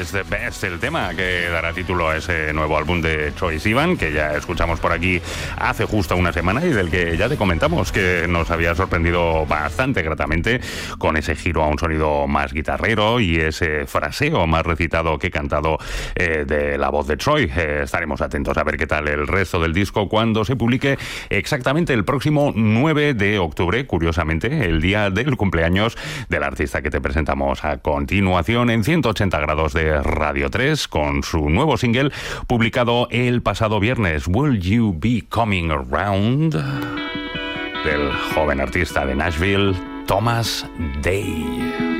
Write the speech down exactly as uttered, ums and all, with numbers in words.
Is the Best, el tema que dará título a ese nuevo álbum de Troye Sivan, que ya escuchamos por aquí hace justo una semana y del que ya te comentamos que nos había sorprendido bastante gratamente con ese giro a un sonido más guitarrero y ese fraseo más recitado que cantado eh, de la voz de Troye. Eh, estaremos atentos a ver qué tal el resto del disco cuando se publique exactamente el próximo nueve de octubre, curiosamente, el día del cumpleaños del artista que te presentamos a continuación en ciento ochenta grados de Radio tres con su nuevo single publicado el pasado viernes, Will You Be Coming Around, del joven artista de Nashville, Thomas Day.